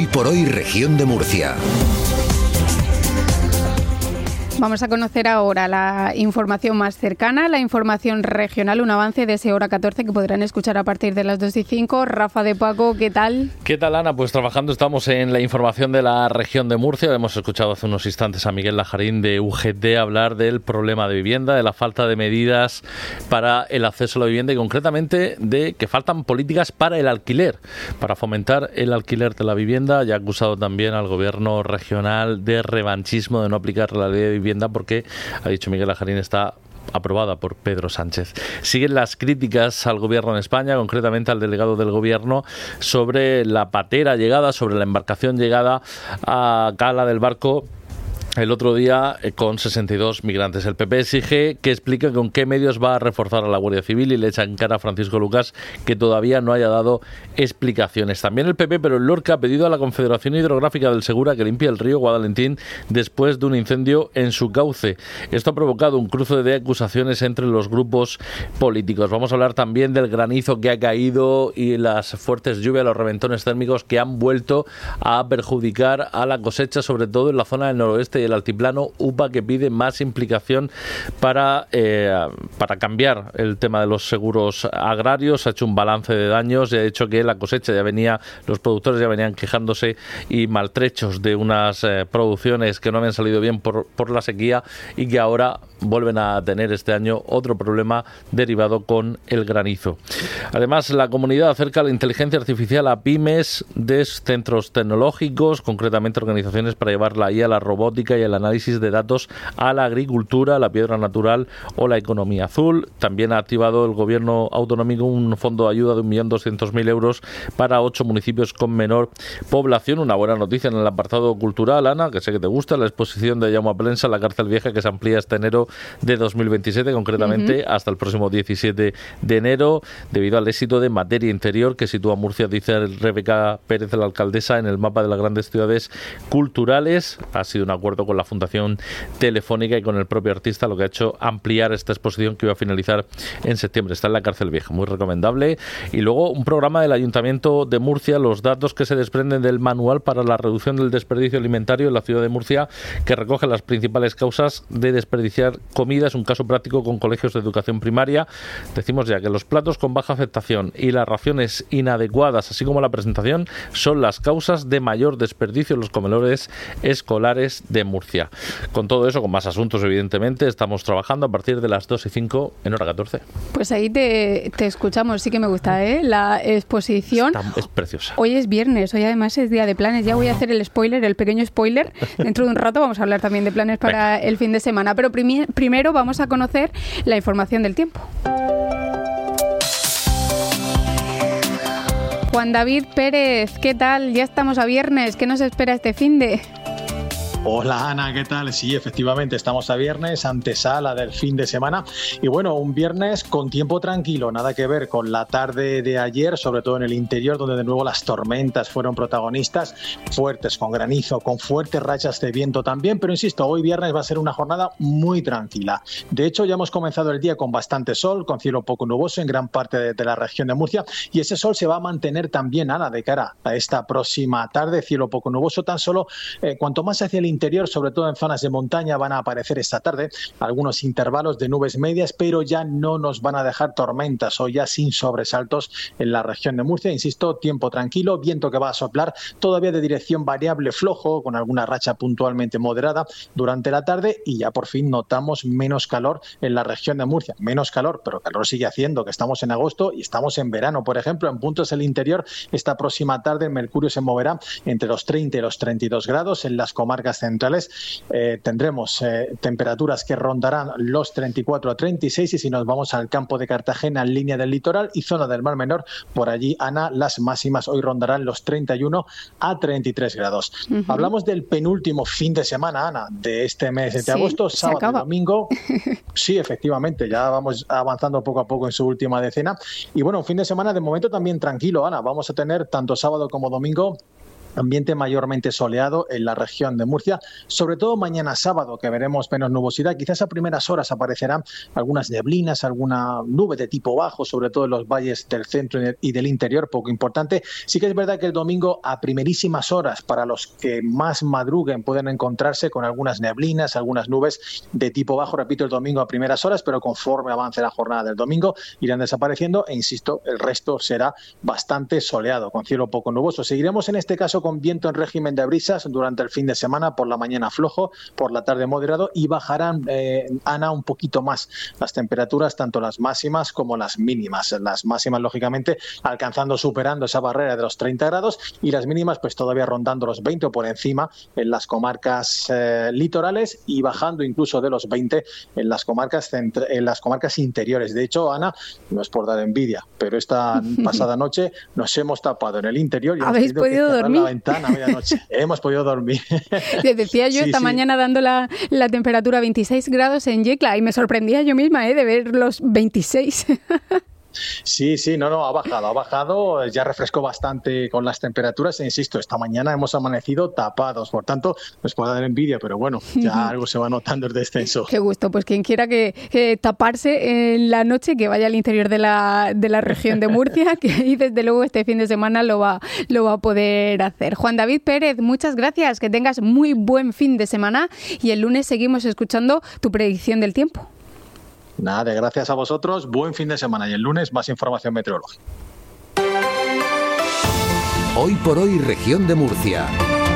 Hoy por hoy, región de Murcia. Vamos a conocer ahora la información más cercana, la información regional, un avance de ese hora 14 que podrán escuchar a partir de las 2:05. Rafa de Paco, ¿qué tal? ¿Qué tal, Ana? Pues trabajando estamos en la información de la región de Murcia. Hemos escuchado hace unos instantes a Miguel Lajarín de UGT hablar del problema de vivienda, de la falta de medidas para el acceso a la vivienda y concretamente de que faltan políticas para el alquiler, para fomentar el alquiler de la vivienda. Ya ha acusado también al gobierno regional de revanchismo, de no aplicar la ley de vivienda porque, ha dicho Miguel Lajarín, está aprobada por Pedro Sánchez. Siguen las críticas al gobierno en España, concretamente al delegado del gobierno, sobre la patera llegada, sobre la embarcación llegada a Cala del Barco el otro día con 62 migrantes. El PP exige que explique con qué medios va a reforzar a la Guardia Civil y le echa en cara a Francisco Lucas que todavía no haya dado explicaciones. También el PP, pero el Lorca, ha pedido a la Confederación Hidrográfica del Segura que limpie el río Guadalentín después de un incendio en su cauce. Esto ha provocado un cruce de acusaciones entre los grupos políticos. Vamos a hablar también del granizo que ha caído y las fuertes lluvias, los reventones térmicos que han vuelto a perjudicar a la cosecha, sobre todo en la zona del noroeste y el altiplano. UPA que pide más implicación para cambiar el tema de los seguros agrarios. Ha hecho un balance de daños y ha dicho que la cosecha los productores ya venían quejándose y maltrechos de unas producciones que no habían salido bien por la sequía y que ahora vuelven a tener este año otro problema derivado con el granizo. Además, la comunidad acerca la inteligencia artificial a pymes de centros tecnológicos, concretamente organizaciones para llevar la IA, la robótica y el análisis de datos a la agricultura, la piedra natural o la economía azul. También ha activado el gobierno autonómico un fondo de ayuda de 1.200.000 euros para 8 municipios con menor población. Una buena noticia en el apartado cultural, Ana, que sé que te gusta, la exposición de Jaume Plensa en la Cárcel Vieja, que se amplía este enero de 2027, concretamente hasta el próximo 17 de enero, debido al éxito de Materia Interior, que sitúa Murcia, dice Rebeca Pérez, la alcaldesa, en el mapa de las grandes ciudades culturales. Ha sido un acuerdo con la Fundación Telefónica y con el propio artista, lo que ha hecho ampliar esta exposición que iba a finalizar en septiembre. Está en la Cárcel Vieja, muy recomendable. Y luego un programa del Ayuntamiento de Murcia, los datos que se desprenden del manual para la reducción del desperdicio alimentario en la ciudad de Murcia, que recoge las principales causas de desperdiciar comida. Es un caso práctico con colegios de educación primaria. Decimos ya que los platos con baja aceptación y las raciones inadecuadas, así como la presentación, son las causas de mayor desperdicio en los comedores escolares de Murcia. Con todo eso, con más asuntos, evidentemente, estamos trabajando a partir de las 2:05 en hora 14. Pues ahí te escuchamos, sí que me gusta, la exposición. Es preciosa. Hoy es viernes, hoy además es día de planes. Ya voy a hacer el spoiler, el pequeño spoiler. Dentro de un rato vamos a hablar también de planes para el fin de semana. Pero primero vamos a conocer la información del tiempo. Juan David Pérez, ¿qué tal? Ya estamos a viernes. ¿Qué nos espera este finde? Hola Ana, ¿qué tal? Sí, efectivamente, estamos a viernes, antesala del fin de semana. Y bueno, un viernes con tiempo tranquilo, nada que ver con la tarde de ayer, sobre todo en el interior, donde de nuevo las tormentas fueron protagonistas, fuertes, con granizo, con fuertes rachas de viento también. Pero insisto, hoy viernes va a ser una jornada muy tranquila. De hecho, ya hemos comenzado el día con bastante sol, con cielo poco nuboso en gran parte de la región de Murcia. Y ese sol se va a mantener también, Ana, de cara a esta próxima tarde, cielo poco nuboso. Tan solo cuanto más hacia el interior, sobre todo en zonas de montaña, van a aparecer esta tarde algunos intervalos de nubes medias, pero ya no nos van a dejar tormentas o ya sin sobresaltos en la región de Murcia. Insisto, tiempo tranquilo, viento que va a soplar todavía de dirección variable flojo, con alguna racha puntualmente moderada durante la tarde, y ya por fin notamos menos calor en la región de Murcia. Menos calor, pero calor sigue haciendo, que estamos en agosto y estamos en verano. Por ejemplo, en puntos del interior, esta próxima tarde el mercurio se moverá entre los 30 y los 32 grados. En las comarcas centrales tendremos temperaturas que rondarán los 34 a 36, y si nos vamos al campo de Cartagena, en línea del litoral y zona del Mar Menor, por allí, Ana, las máximas hoy rondarán los 31 a 33 grados. Hablamos del penúltimo fin de semana, Ana, de este mes de agosto, sábado y domingo. Sí, efectivamente, ya vamos avanzando poco a poco en su última decena. Y bueno, un fin de semana de momento también tranquilo, Ana. Vamos a tener tanto sábado como domingo Ambiente mayormente soleado en la región de Murcia, sobre todo mañana sábado, que veremos menos nubosidad. Quizás a primeras horas aparecerán algunas neblinas, alguna nube de tipo bajo, sobre todo en los valles del centro y del interior, poco importante. Sí que es verdad que el domingo a primerísimas horas, para los que más madruguen, pueden encontrarse con algunas neblinas, algunas nubes de tipo bajo, repito, el domingo a primeras horas, pero conforme avance la jornada del domingo irán desapareciendo e, insisto, el resto será bastante soleado, con cielo poco nuboso. Seguiremos en este caso con viento en régimen de brisas durante el fin de semana, por la mañana flojo, por la tarde moderado, y bajarán, Ana, un poquito más las temperaturas, tanto las máximas como las mínimas. Las máximas, lógicamente, superando esa barrera de los 30 grados, y las mínimas pues todavía rondando los 20 o por encima en las comarcas litorales, y bajando incluso de los 20 en las comarcas interiores. De hecho, Ana, no es por dar envidia, pero esta pasada noche nos hemos tapado en el interior y ¿habéis podido dormir? A medianoche. Hemos podido dormir. Les decía yo esta mañana dando la temperatura 26 grados en Yecla, y me sorprendía yo misma de ver los 26. Sí, no, ha bajado, ya refrescó bastante con las temperaturas, e insisto, esta mañana hemos amanecido tapados, por tanto, nos puede dar envidia, pero bueno, ya algo se va notando el descenso. Qué gusto, pues quien quiera que taparse en la noche, que vaya al interior de la región de Murcia, y desde luego este fin de semana lo va a poder hacer. Juan David Pérez, muchas gracias, que tengas muy buen fin de semana, y el lunes seguimos escuchando tu predicción del tiempo. Nada, gracias a vosotros, buen fin de semana, y el lunes más información meteorológica. Hoy por hoy, región de Murcia.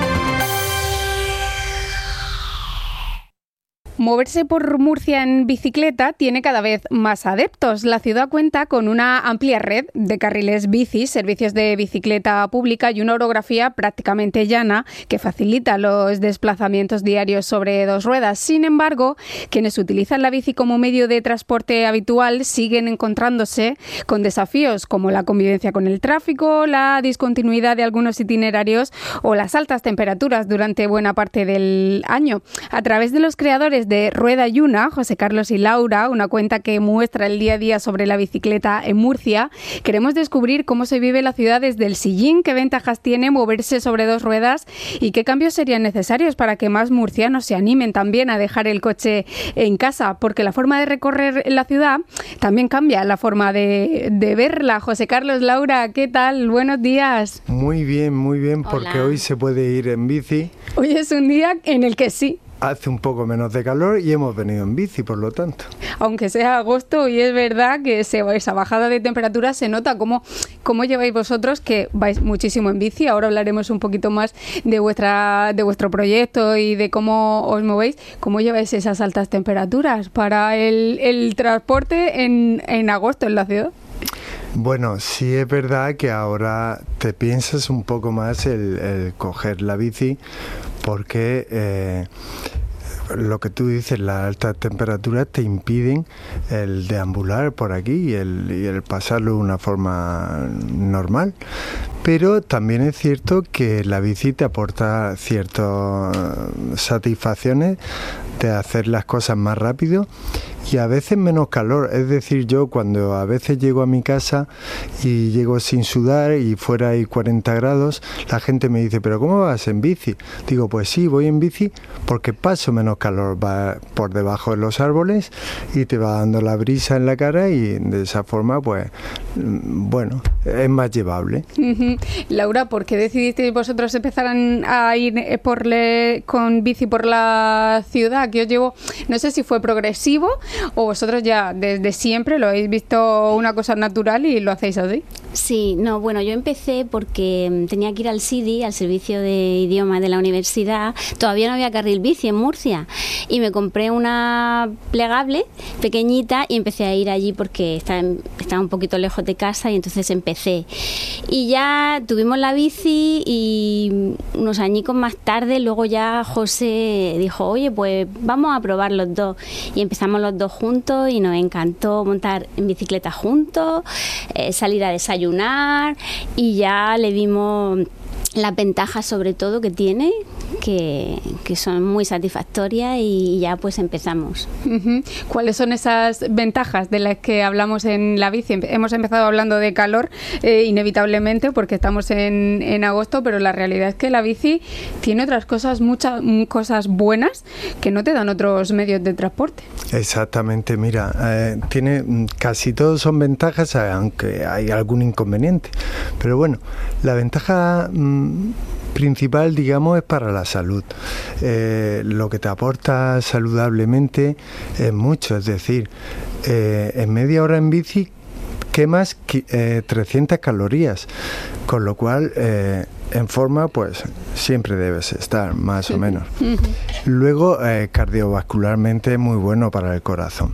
Moverse por Murcia en bicicleta tiene cada vez más adeptos. La ciudad cuenta con una amplia red de carriles bicis, servicios de bicicleta pública y una orografía prácticamente llana que facilita los desplazamientos diarios sobre dos ruedas. Sin embargo, quienes utilizan la bici como medio de transporte habitual siguen encontrándose con desafíos como la convivencia con el tráfico, la discontinuidad de algunos itinerarios o las altas temperaturas durante buena parte del año. A través de los creadores de Rueda Yuna, José Carlos y Laura, una cuenta que muestra el día a día sobre la bicicleta en Murcia, queremos descubrir cómo se vive la ciudad desde el sillín, qué ventajas tiene moverse sobre dos ruedas y qué cambios serían necesarios para que más murcianos se animen también a dejar el coche en casa, porque la forma de recorrer la ciudad también cambia la forma de verla. José Carlos, Laura, ¿qué tal? Buenos días. Muy bien, porque Hola. Hoy se puede ir en bici. Hoy es un día en el que sí. Hace un poco menos de calor y hemos venido en bici, por lo tanto. Aunque sea agosto, y es verdad que esa bajada de temperatura se nota. ¿Cómo lleváis vosotros, que vais muchísimo en bici? Ahora hablaremos un poquito más de vuestro proyecto y de cómo os movéis. ¿Cómo lleváis esas altas temperaturas para el transporte en agosto en la ciudad? Bueno, sí es verdad que ahora te piensas un poco más el coger la bici, porque lo que tú dices, las altas temperaturas te impiden el deambular por aquí y el pasarlo de una forma normal. Pero también es cierto que la bici te aporta ciertas satisfacciones de hacer las cosas más rápido y a veces menos calor. Es decir, yo cuando a veces llego a mi casa y llego sin sudar y fuera hay 40 grados, la gente me dice, ¿pero cómo vas en bici? Digo, pues sí, voy en bici porque paso menos calor, va por debajo de los árboles y te va dando la brisa en la cara, y de esa forma, pues, bueno, es más llevable. Laura, ¿por qué decidisteis vosotros empezar a ir con bici por la ciudad? Que os llevo, no sé si fue progresivo o vosotros ya desde siempre lo habéis visto una cosa natural y lo hacéis así. Sí, no, bueno, yo empecé porque tenía que ir al SIDI, al servicio de idioma de la universidad. Todavía no había carril bici en Murcia y me compré una plegable pequeñita y empecé a ir allí porque estaba un poquito lejos de casa, y entonces empecé. Y ya tuvimos la bici y unos añicos más tarde luego ya José dijo, oye, pues vamos a probar los dos, y empezamos los dos juntos y nos encantó montar en bicicleta juntos, salir a desayunar, y ya le vimos las ventajas sobre todo que tiene, que son muy satisfactorias y ya pues empezamos. ¿Cuáles son esas ventajas de las que hablamos en la bici? Hemos empezado hablando de calor, inevitablemente, porque estamos en agosto, pero la realidad es que la bici tiene otras cosas, muchas cosas buenas que no te dan otros medios de transporte. Exactamente, mira, casi todos son ventajas, aunque hay algún inconveniente. Pero bueno, la ventaja principal, digamos, es para la salud. Lo que te aporta saludablemente es mucho, es decir, en media hora en bici quemas 300 calorías, con lo cual en forma pues siempre debes estar, más o menos. Luego, cardiovascularmente es muy bueno para el corazón.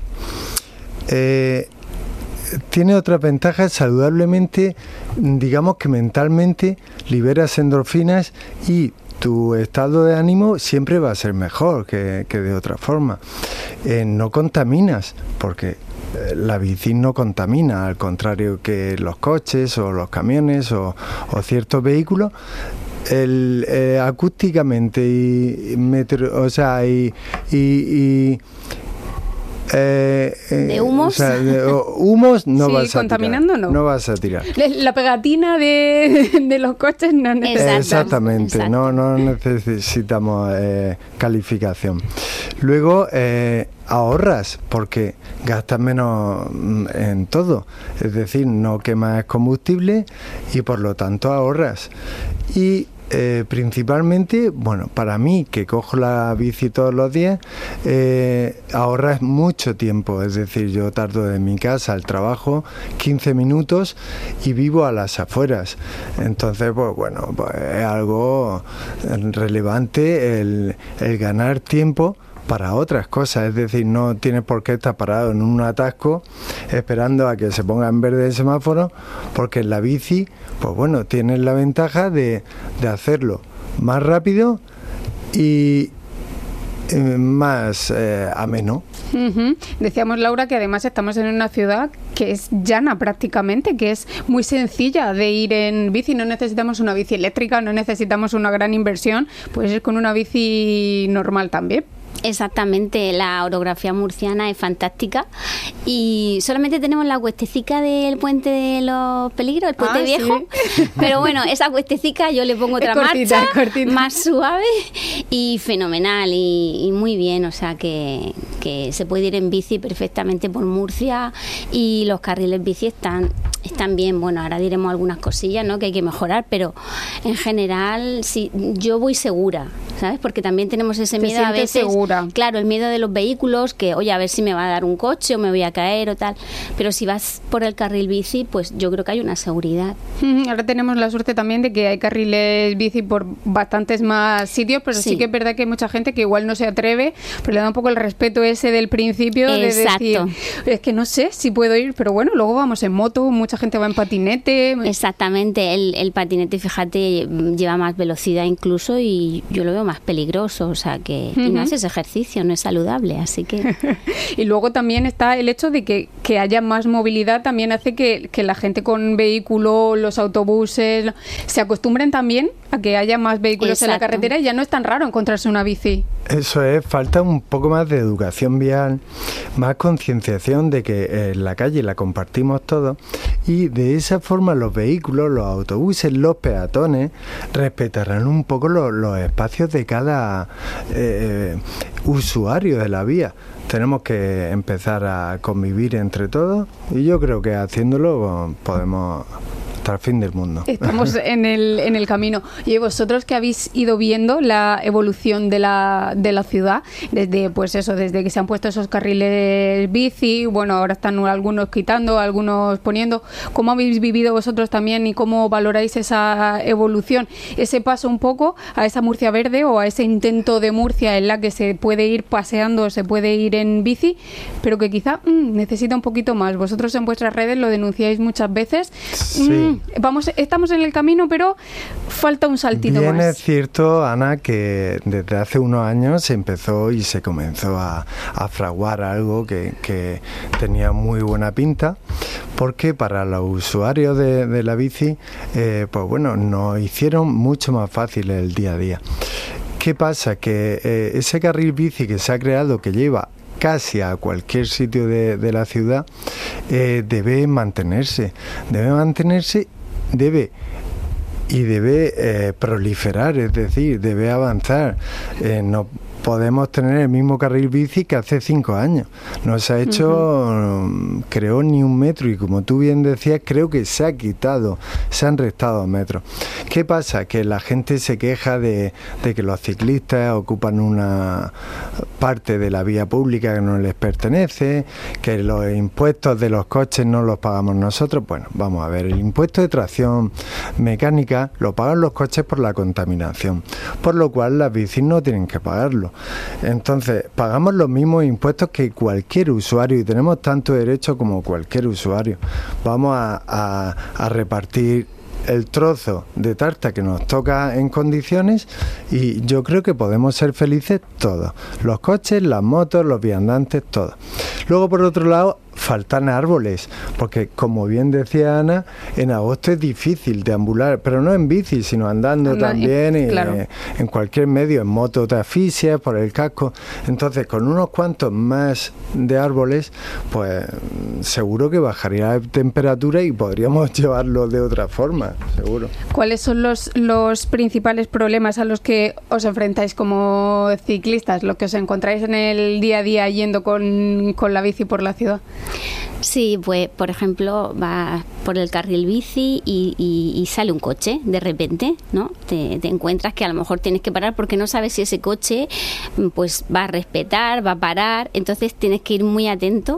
Tiene otras ventajas. Saludablemente, digamos que mentalmente liberas endorfinas y tu estado de ánimo siempre va a ser mejor que de otra forma. No contaminas, porque la bici no contamina, al contrario que los coches o los camiones o ciertos vehículos. Acústicamente y de humos, humos no vas a contaminando tirar, no vas a tirar. La pegatina de los coches no necesitamos. Exactamente. No necesitamos calificación. Luego ahorras porque gastas menos en todo, es decir, no quemas combustible y por lo tanto ahorras. Y principalmente, bueno, para mí, que cojo la bici todos los días, ahorras mucho tiempo. Es decir, yo tardo de mi casa al trabajo 15 minutos y vivo a las afueras. Entonces, pues bueno, pues es algo relevante el ganar tiempo para otras cosas. Es decir, no tienes por qué estar parado en un atasco esperando a que se ponga en verde el semáforo, porque en la bici, pues bueno, tienes la ventaja de hacerlo más rápido y más ameno. Decíamos, Laura, que además estamos en una ciudad que es llana prácticamente, que es muy sencilla de ir en bici. No necesitamos una bici eléctrica, no necesitamos una gran inversión, puedes ir con una bici normal también. Exactamente, la orografía murciana es fantástica y solamente tenemos la cuestecica del puente de los peligros, el puente viejo, sí. Pero bueno, esa cuestecica yo le pongo otra marcha más suave y fenomenal y muy bien, o sea que se puede ir en bici perfectamente por Murcia y los carriles bici están bien. Bueno, ahora diremos algunas cosillas, ¿no?, que hay que mejorar, pero en general sí, yo voy segura, ¿sabes? Porque también tenemos ese miedo a veces. Segura. Claro, el miedo de los vehículos, que oye, a ver si me va a dar un coche o me voy a caer o tal, pero si vas por el carril bici, pues yo creo que hay una seguridad. Ahora tenemos la suerte también de que hay carriles bici por bastantes más sitios, pero sí que es verdad que hay mucha gente que igual no se atreve, pero le da un poco el respeto ese del principio. Exacto. De decir, es que no sé si puedo ir, pero bueno, luego vamos en moto, mucha gente va en patinete. Exactamente, el patinete, fíjate, lleva más velocidad incluso y yo lo veo más peligroso, o sea que y no haces ejercicio, no es saludable, así que... Y luego también está el hecho de que haya más movilidad, también hace que la gente con vehículo, los autobuses, se acostumbren también a que haya más vehículos. Exacto. En la carretera y ya no es tan raro encontrarse una bici. Eso es, falta un poco más de educación vial, más concienciación de que en la calle la compartimos todos y de esa forma los vehículos, los autobuses, los peatones respetarán un poco los espacios de cada usuario de la vía. Tenemos que empezar a convivir entre todos y yo creo que haciéndolo podemos hasta el fin del mundo. Estamos en el camino. Y vosotros que habéis ido viendo la evolución de la ciudad, desde que se han puesto esos carriles bici, bueno, ahora están algunos quitando, algunos poniendo, ¿cómo habéis vivido vosotros también y cómo valoráis esa evolución? Ese paso un poco a esa Murcia verde o a ese intento de Murcia en la que se puede ir paseando, se puede ir en bici, pero que quizá necesita un poquito más. Vosotros en vuestras redes lo denunciáis muchas veces. Sí. Estamos en el camino, pero falta un saltito más. Bien, es cierto, Ana, que desde hace unos años se empezó y se comenzó a fraguar algo que tenía muy buena pinta, porque para los usuarios de la bici, pues bueno, nos hicieron mucho más fácil el día a día. ¿Qué pasa? Que ese carril bici que se ha creado, que lleva casi a cualquier sitio de la ciudad, debe mantenerse, debe proliferar, es decir, debe avanzar. No podemos tener el mismo carril bici que hace 5 años. No se ha hecho, creo, ni 1 metro, y como tú bien decías, creo que se han restado metros. ¿Qué pasa? Que la gente se queja de que los ciclistas ocupan una parte de la vía pública que no les pertenece, que los impuestos de los coches no los pagamos nosotros. Bueno, vamos a ver, el impuesto de tracción mecánica lo pagan los coches por la contaminación, por lo cual las bicis no tienen que pagarlo. Entonces, pagamos los mismos impuestos que cualquier usuario y tenemos tanto derecho como cualquier usuario. Vamos a repartir el trozo de tarta que nos toca en condiciones, y yo creo que podemos ser felices todos, los coches, las motos, los viandantes, todos. Luego, por otro lado, faltan árboles, porque como bien decía Ana, en agosto es difícil deambular, pero no en bici, sino andando también, claro. En cualquier medio, en moto te asfixias por el casco. Entonces, con unos cuantos más de árboles, pues seguro que bajaría la temperatura y podríamos llevarlo de otra forma, seguro. ¿Cuáles son los principales problemas a los que os enfrentáis como ciclistas, lo que os encontráis en el día a día yendo con la bici por la ciudad? Sí, pues por ejemplo vas por el carril bici y sale un coche de repente, ¿no? Te encuentras que a lo mejor tienes que parar porque no sabes si ese coche pues va a respetar, va a parar, entonces tienes que ir muy atento.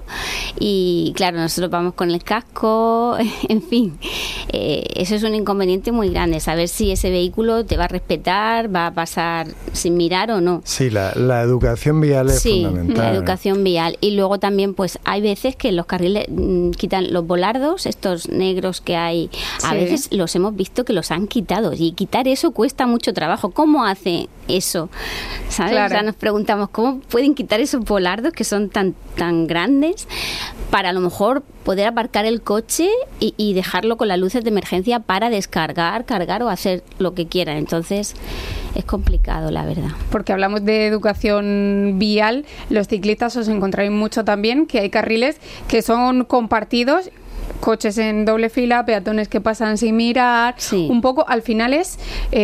Y claro, nosotros vamos con el casco, en fin, eso es un inconveniente muy grande, saber si ese vehículo te va a respetar, va a pasar sin mirar o no. Sí, la educación vial es fundamental. Sí, la educación vial. Y luego también pues hay veces que los carriles quitan los volardos, estos negros que hay, a veces los hemos visto que los han quitado, y quitar eso cuesta mucho trabajo. ¿Cómo hace eso? ¿Sabes? Claro. O sea, nos preguntamos cómo pueden quitar esos volardos que son tan grandes para a lo mejor poder aparcar el coche y dejarlo con las luces de emergencia para descargar, cargar o hacer lo que quieran. Entonces es complicado, la verdad. Porque hablamos de educación vial, los ciclistas os encontráis mucho también que hay carriles que son compartidos, coches en doble fila, peatones que pasan sin mirar, un poco, al final es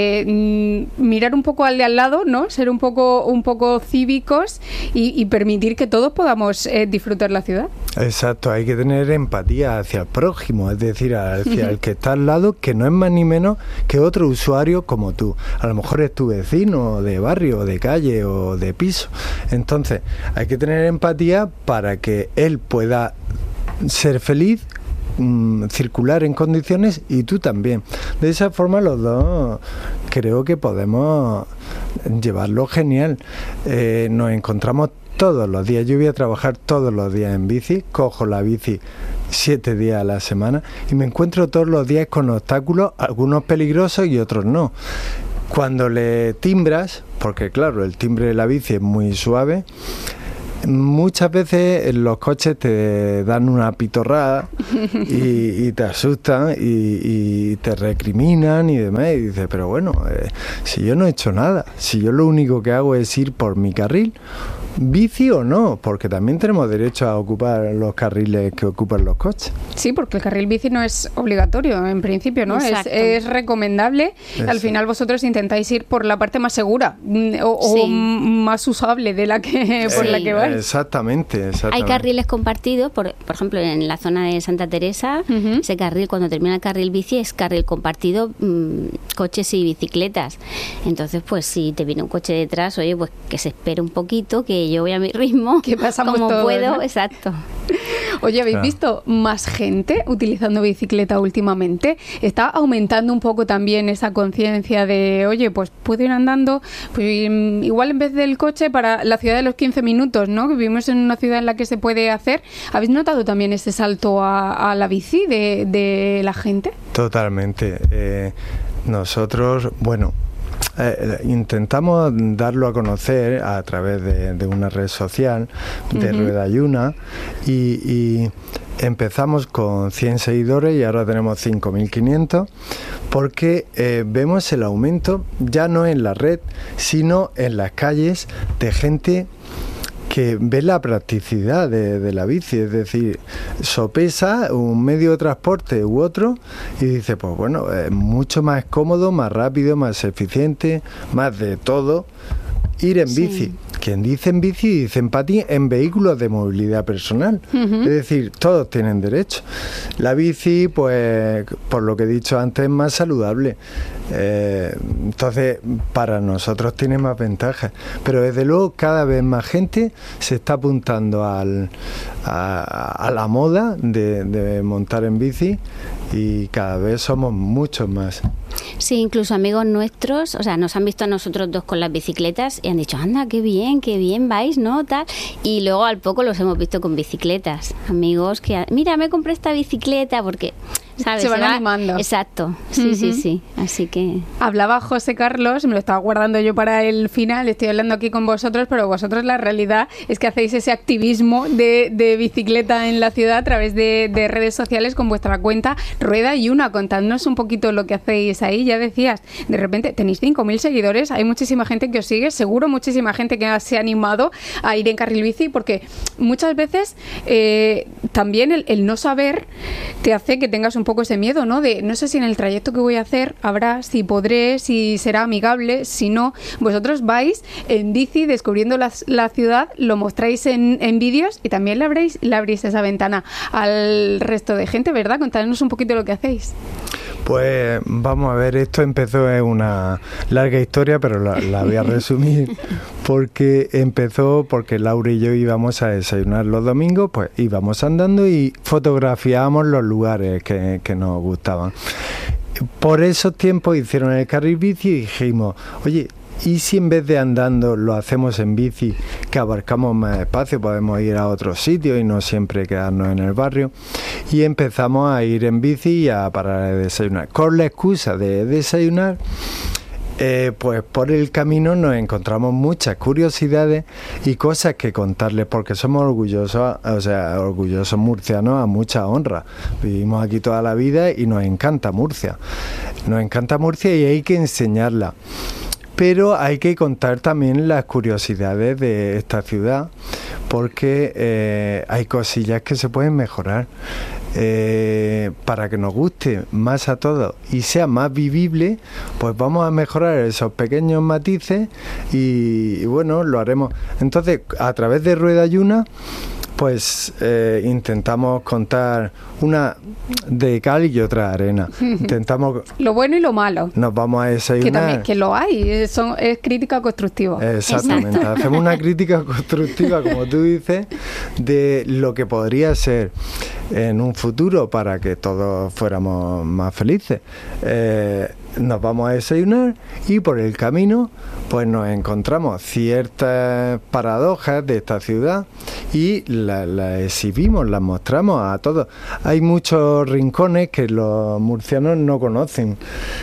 mirar un poco al de al lado, ¿no? Ser un poco cívicos y permitir que todos podamos disfrutar la ciudad. Exacto, hay que tener empatía hacia el prójimo, es decir, hacia el que está al lado, que no es más ni menos que otro usuario como tú. A lo mejor es tu vecino de barrio, de calle o de piso. Entonces, hay que tener empatía para que él pueda ser feliz, circular en condiciones, y tú también. De esa forma los dos creo que podemos llevarlo genial. Nos encontramos todos los días. Yo voy a trabajar todos los días en bici, cojo la bici 7 días a la semana y me encuentro todos los días con obstáculos, algunos peligrosos y otros no. Cuando le timbras, porque claro, el timbre de la bici es muy suave, muchas veces los coches te dan una pitorrada y te asustan y te recriminan y demás, y dices, pero bueno, si yo no he hecho nada, si yo lo único que hago es ir por mi carril, bici o no, porque también tenemos derecho a ocupar los carriles que ocupan los coches. Sí, porque el carril bici no es obligatorio en principio, ¿no? Es recomendable. Exacto. Al final vosotros intentáis ir por la parte más segura o más usable de la que por la que vais. Exactamente. Hay carriles compartidos, por ejemplo, en la zona de Santa Teresa, ese carril, cuando termina el carril bici, es carril compartido, coches y bicicletas. Entonces, pues si te viene un coche detrás, oye, pues que se espere un poquito, que yo voy a mi ritmo, que pasamos como todos, puedo, ¿no? Exacto. Oye, ¿habéis visto más gente utilizando bicicleta últimamente? Está aumentando un poco también esa conciencia de, oye, pues puedo ir andando, pues igual en vez del coche para la ciudad de los 15 minutos, ¿no? Que vivimos en una ciudad en la que se puede hacer. ¿Habéis notado también ese salto a la bici de la gente? Totalmente. Nosotros, bueno, intentamos darlo a conocer a través de una red social de Rueda y Una, y empezamos con 100 seguidores y ahora tenemos 5.500, porque vemos el aumento ya no en la red, sino en las calles, de gente que ve la practicidad de la bici, es decir, sopesa un medio de transporte u otro y dice, pues bueno, es mucho más cómodo, más rápido, más eficiente, más de todo ir en bici. Quien dice en bici, dice en patín, en vehículos de movilidad personal. Es decir, todos tienen derecho. La bici, pues, por lo que he dicho antes, es más saludable. Entonces, para nosotros tiene más ventajas. Pero desde luego, cada vez más gente se está apuntando a la moda de montar en bici, y cada vez somos muchos más. Sí, incluso amigos nuestros, o sea, nos han visto a nosotros dos con las bicicletas y han dicho, anda, qué bien vais, ¿no? Tal. Y luego al poco los hemos visto con bicicletas. Amigos que, mira, me compré esta bicicleta porque, ¿sabes? Se van animando. Exacto, sí. Así que... Hablaba José Carlos, me lo estaba guardando yo para el final, estoy hablando aquí con vosotros, pero vosotros la realidad es que hacéis ese activismo de bicicleta en la ciudad a través de redes sociales con vuestra cuenta Rueda y Una. Contadnos un poquito lo que hacéis ahí. Ya decías, de repente tenéis 5.000 seguidores, hay muchísima gente que os sigue, seguro muchísima gente que se ha animado a ir en carril bici, porque muchas veces también el no saber te hace que tengas un poco ese miedo, ¿no? De no sé si en el trayecto que voy a hacer habrá, si podré, si será amigable, si no. Vosotros vais en bici descubriendo la ciudad, lo mostráis en vídeos y también le abrís esa ventana al resto de gente, ¿verdad? Contadnos un poquito lo que hacéis. Pues vamos a ver, esto empezó, es una larga historia, pero la voy a resumir, porque empezó porque Laura y yo íbamos a desayunar los domingos, pues íbamos andando y fotografiábamos los lugares que nos gustaban. Por esos tiempos hicieron el carril bici y dijimos, oye, ¿y si en vez de andando lo hacemos en bici, que abarcamos más espacio, podemos ir a otros sitios y no siempre quedarnos en el barrio? Y empezamos a ir en bici y a parar a desayunar. Con la excusa de desayunar, pues por el camino nos encontramos muchas curiosidades y cosas que contarles, porque somos orgullosos murcianos a mucha honra. Vivimos aquí toda la vida y nos encanta Murcia. Nos encanta Murcia y hay que enseñarla. Pero hay que contar también las curiosidades de esta ciudad, porque hay cosillas que se pueden mejorar para que nos guste más a todos y sea más vivible. Pues vamos a mejorar esos pequeños matices y bueno, lo haremos. Entonces, a través de Rueda y Una, pues intentamos contar una de cal y otra de arena. Intentamos lo bueno y lo malo. Nos vamos a desayunar. Que lo hay, es crítica constructiva. Exactamente. Exacto. Hacemos una crítica constructiva, como tú dices, de lo que podría ser en un futuro para que todos fuéramos más felices. Nos vamos a desayunar y por el camino pues nos encontramos ciertas paradojas de esta ciudad y las exhibimos, las mostramos a todos. Hay muchos rincones que los murcianos no conocen.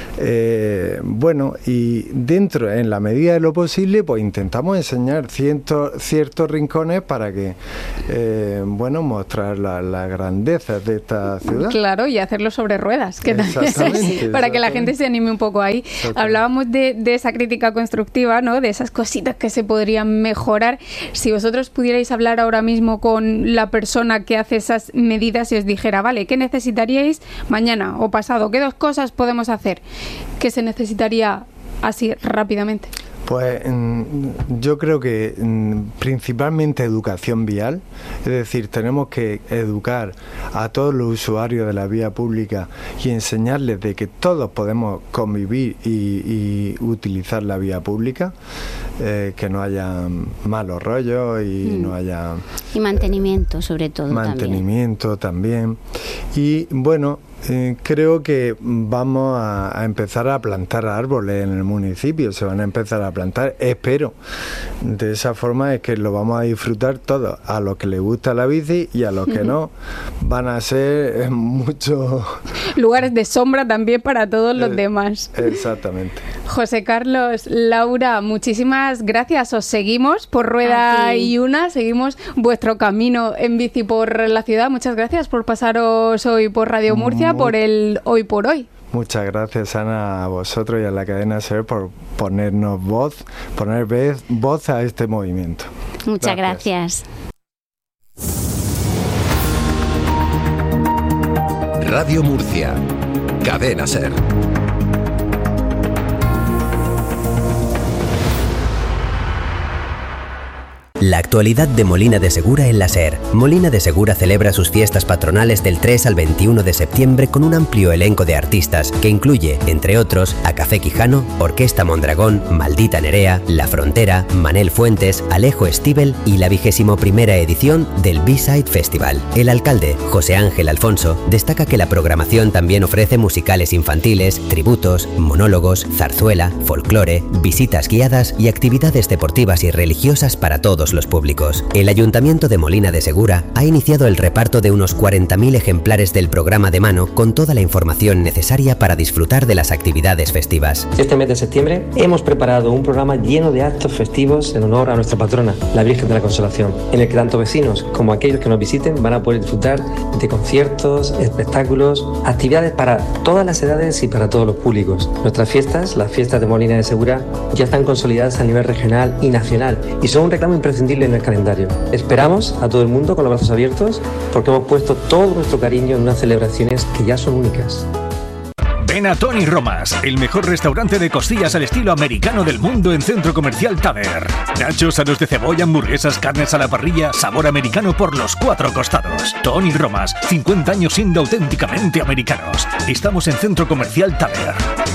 Bueno, y dentro, en la medida de lo posible, pues intentamos enseñar ciertos rincones para que, bueno, mostrar las grandezas de esta ciudad. Claro, y hacerlo sobre ruedas, que para que la gente se anime un poco ahí. Hablábamos de esa crítica constructiva, ¿no? De esas cositas que se podrían mejorar. Si vosotros pudierais hablar ahora mismo con la persona que hace esas medidas y os dijera, vale, ¿qué necesitaríais mañana o pasado? ¿Qué 2 cosas podemos hacer? ¿Qué se necesitaría así rápidamente? Pues yo creo que principalmente educación vial, es decir, tenemos que educar a todos los usuarios de la vía pública y enseñarles de que todos podemos convivir y utilizar la vía pública, que no haya malos rollos y no haya... Y mantenimiento, sobre todo. Mantenimiento también. Y bueno, creo que vamos a empezar a plantar árboles en el municipio, se van a empezar a plantar, espero. De esa forma es que lo vamos a disfrutar todos, a los que les gusta la bici y a los que no, van a ser muchos... lugares de sombra también para todos los demás. Exactamente. José Carlos, Laura, muchísimas gracias. Os seguimos por Rueda y Una, seguimos vuestro camino en bici por la ciudad. Muchas gracias por pasaros hoy por Radio Murcia, por el Hoy por Hoy. Muchas gracias, Ana, a vosotros y a la cadena SER por poner voz a este movimiento. Muchas gracias. Radio Murcia, cadena SER. La actualidad de Molina de Segura en la SER. Molina de Segura celebra sus fiestas patronales del 3 al 21 de septiembre con un amplio elenco de artistas que incluye, entre otros, a Café Quijano, Orquesta Mondragón, Maldita Nerea, La Frontera, Manel Fuentes, Alejo Stivel y la 21ª edición del B-Side Festival. El alcalde, José Ángel Alfonso, destaca que la programación también ofrece musicales infantiles, tributos, monólogos, zarzuela, folclore, visitas guiadas y actividades deportivas y religiosas para todos los públicos. El Ayuntamiento de Molina de Segura ha iniciado el reparto de unos 40.000 ejemplares del programa de mano con toda la información necesaria para disfrutar de las actividades festivas. Este mes de septiembre hemos preparado un programa lleno de actos festivos en honor a nuestra patrona, la Virgen de la Consolación, en el que tanto vecinos como aquellos que nos visiten van a poder disfrutar de conciertos, espectáculos, actividades para todas las edades y para todos los públicos. Nuestras fiestas, las fiestas de Molina de Segura, ya están consolidadas a nivel regional y nacional y son un reclamo imprescindible en el calendario. Esperamos a todo el mundo con los brazos abiertos porque hemos puesto todo nuestro cariño en unas celebraciones que ya son únicas. Ven a Tony Romas, el mejor restaurante de costillas al estilo americano del mundo en Centro Comercial Taber. Nachos, aros de cebolla, hamburguesas, carnes a la parrilla, sabor americano por los 4 costados. Tony Romas, 50 años siendo auténticamente americanos. Estamos en Centro Comercial Taber.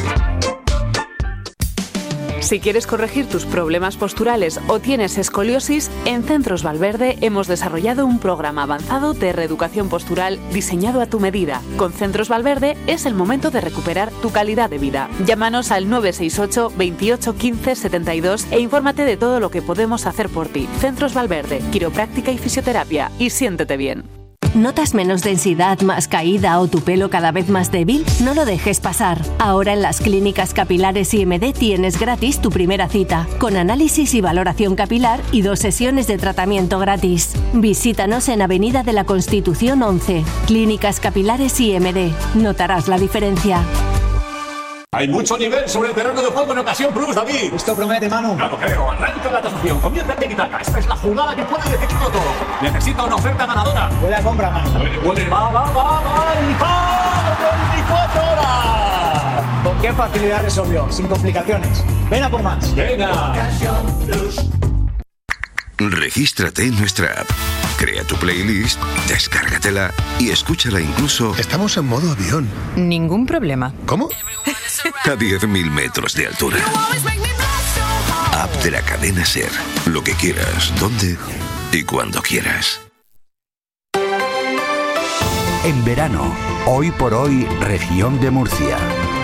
Si quieres corregir tus problemas posturales o tienes escoliosis, en Centros Valverde hemos desarrollado un programa avanzado de reeducación postural diseñado a tu medida. Con Centros Valverde es el momento de recuperar tu calidad de vida. Llámanos al 968 28 15 72 e infórmate de todo lo que podemos hacer por ti. Centros Valverde, quiropráctica y fisioterapia. Y siéntete bien. ¿Notas menos densidad, más caída o tu pelo cada vez más débil? No lo dejes pasar. Ahora en las clínicas capilares IMD tienes gratis tu primera cita, con análisis y valoración capilar y 2 sesiones de tratamiento gratis. Visítanos en Avenida de la Constitución 11. Clínicas Capilares IMD. Notarás la diferencia. Hay mucho nivel sobre el terreno de juego en Ocasión Plus, David. Esto promete, Manu. No lo creo. Arranca la tasación. Comienza el tiki-taka. Esta es la jugada que puede decidirlo todo. Necesita una oferta ganadora. Puede compra, Manu. Va. 24 horas. ¿Con qué facilidad resolvió? Sin complicaciones. Ven a por más. Venga. Ocasión Plus. Regístrate en nuestra app. Crea tu playlist, descárgatela y escúchala incluso... Estamos en modo avión. Ningún problema. ¿Cómo? A 10.000 metros de altura. App de la cadena SER. Lo que quieras, dónde y cuando quieras. En verano, Hoy por Hoy, región de Murcia.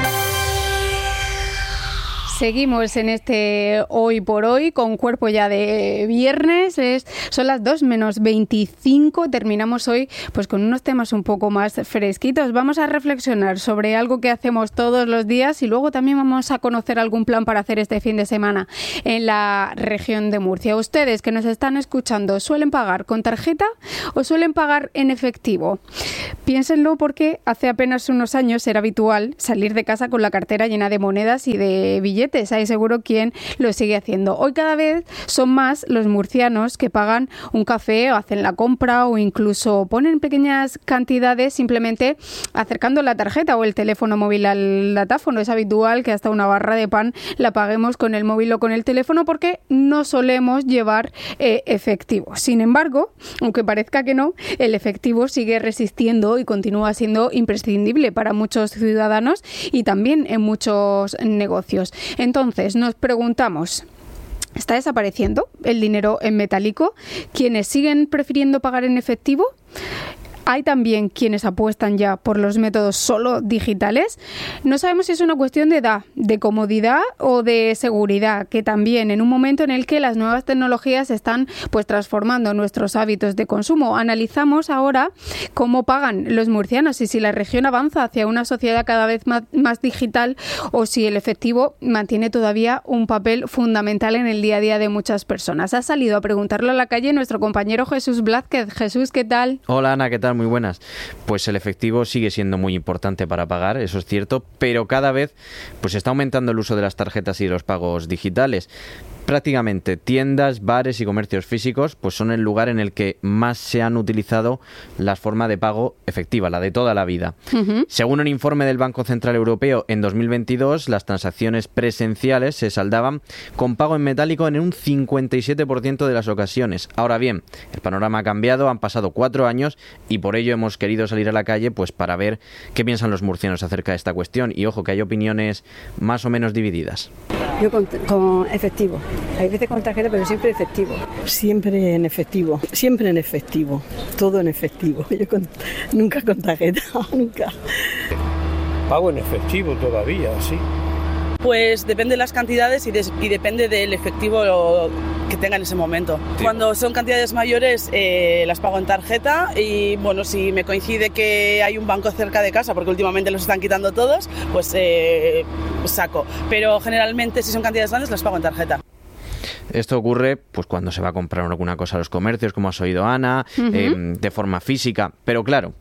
Seguimos en este Hoy por Hoy con cuerpo ya de viernes. Son las 2 menos 25. Terminamos hoy pues con unos temas un poco más fresquitos. Vamos a reflexionar sobre algo que hacemos todos los días y luego también vamos a conocer algún plan para hacer este fin de semana en la región de Murcia. Ustedes que nos están escuchando, ¿suelen pagar con tarjeta o suelen pagar en efectivo? Piénsenlo porque hace apenas unos años era habitual salir de casa con la cartera llena de monedas y de billetes. Hay seguro quien lo sigue haciendo. Hoy cada vez son más los murcianos que pagan un café o hacen la compra o incluso ponen pequeñas cantidades simplemente acercando la tarjeta o el teléfono móvil al datáfono. Es habitual que hasta una barra de pan la paguemos con el móvil o con el teléfono porque no solemos llevar efectivo. Sin embargo, aunque parezca que no, el efectivo sigue resistiendo y continúa siendo imprescindible para muchos ciudadanos y también en muchos negocios. Entonces, nos preguntamos, ¿está desapareciendo el dinero en metálico? ¿Quiénes siguen prefiriendo pagar en efectivo? Hay también quienes apuestan ya por los métodos solo digitales. No sabemos si es una cuestión de edad, de comodidad o de seguridad, que también en un momento en el que las nuevas tecnologías están pues transformando nuestros hábitos de consumo. Analizamos ahora cómo pagan los murcianos y si la región avanza hacia una sociedad cada vez más digital o si el efectivo mantiene todavía un papel fundamental en el día a día de muchas personas. Ha salido a preguntarlo a la calle nuestro compañero Jesús Blázquez. Jesús, ¿qué tal? Hola Ana, ¿qué tal? Muy buenas. Pues el efectivo sigue siendo muy importante para pagar, eso es cierto, pero cada vez pues está aumentando el uso de las tarjetas y de los pagos digitales. Prácticamente tiendas, bares y comercios físicos pues son el lugar en el que más se han utilizado las formas de pago efectiva, la de toda la vida. Según un informe del Banco Central Europeo, en 2022 las transacciones presenciales se saldaban con pago en metálico en un 57% de las ocasiones. Ahora bien, el panorama ha cambiado, han pasado 4 años y por ello hemos querido salir a la calle pues para ver qué piensan los murcianos acerca de esta cuestión. Y ojo que hay opiniones más o menos divididas. Yo con efectivo. Hay veces con tarjeta, pero siempre efectivo. Siempre en efectivo. Siempre en efectivo. Todo en efectivo. Yo nunca con tarjeta, nunca. Pago en efectivo todavía, sí. Pues depende de las cantidades y depende del efectivo que tenga en ese momento. Sí. Cuando son cantidades mayores las pago en tarjeta y bueno, si me coincide que hay un banco cerca de casa, porque últimamente los están quitando todos, pues saco. Pero generalmente si son cantidades grandes las pago en tarjeta. Esto ocurre pues cuando se va a comprar alguna cosa a los comercios, como has oído Ana, de forma física. Pero claro,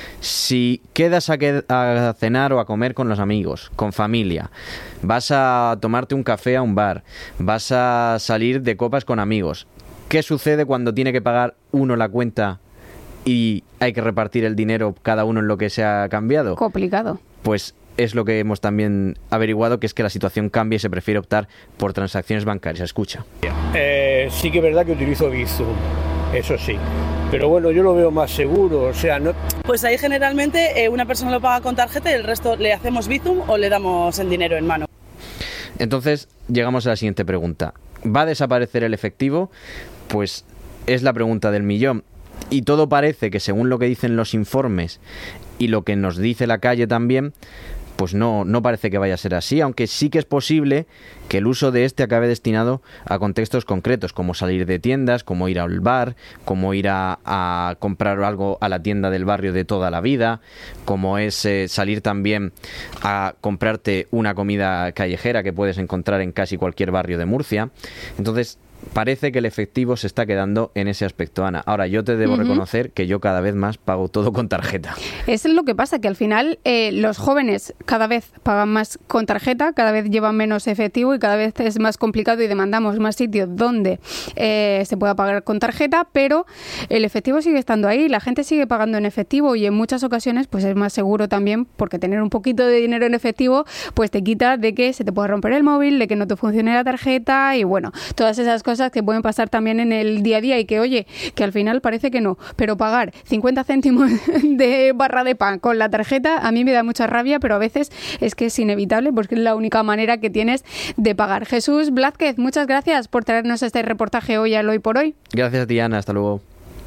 si quedas a cenar o a comer con los amigos, con familia, vas a tomarte un café a un bar, vas a salir de copas con amigos, ¿qué sucede cuando tiene que pagar uno la cuenta y hay que repartir el dinero cada uno en lo que se ha cambiado? Complicado. Pues es lo que hemos también averiguado, que es que la situación cambia y se prefiere optar por transacciones bancarias. Escucha. Sí que es verdad que utilizo Bizum, eso sí. Pero bueno, yo lo veo más seguro, o sea, no... Pues ahí generalmente una persona lo paga con tarjeta y el resto le hacemos Bizum o le damos el dinero en mano. Entonces, llegamos a la siguiente pregunta. ¿Va a desaparecer el efectivo? Pues es la pregunta del millón. Y todo parece que, según lo que dicen los informes y lo que nos dice la calle también, pues no parece que vaya a ser así, aunque sí que es posible que el uso de este acabe destinado a contextos concretos, como salir de tiendas, como ir al bar, como ir a comprar algo a la tienda del barrio de toda la vida, como es salir también a comprarte una comida callejera que puedes encontrar en casi cualquier barrio de Murcia. Entonces, parece que el efectivo se está quedando en ese aspecto, Ana. Ahora, yo te debo reconocer que yo cada vez más pago todo con tarjeta. Es lo que pasa, que al final los jóvenes cada vez pagan más con tarjeta, cada vez llevan menos efectivo y cada vez es más complicado y demandamos más sitios donde se pueda pagar con tarjeta, pero el efectivo sigue estando ahí, la gente sigue pagando en efectivo y en muchas ocasiones pues es más seguro también, porque tener un poquito de dinero en efectivo pues te quita de que se te pueda romper el móvil, de que no te funcione la tarjeta y bueno, todas esas cosas que pueden pasar también en el día a día y que, oye, que al final parece que no, pero pagar 50 céntimos de barra de pan con la tarjeta a mí me da mucha rabia, pero a veces es que es inevitable porque es la única manera que tienes de pagar. Jesús Blázquez, muchas gracias por traernos este reportaje hoy al Hoy por Hoy. Gracias a ti, Ana, hasta luego.